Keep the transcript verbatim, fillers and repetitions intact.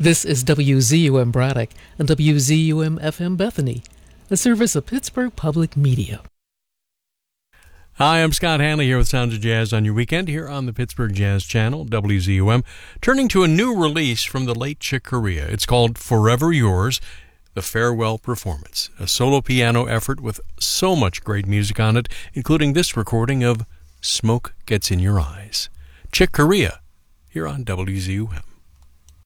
This is W Z U M Braddock and W Z U M F M Bethany, a service of Pittsburgh Public Media. Hi, I'm Scott Hanley here with Sounds of Jazz on your weekend here on the Pittsburgh Jazz Channel, W Z U M, turning to a new release from the late Chick Corea. It's called Forever Yours, the Farewell Performance, a solo piano effort with so much great music on it, including this recording of Smoke Gets in Your Eyes. Chick Corea here on W Z U M.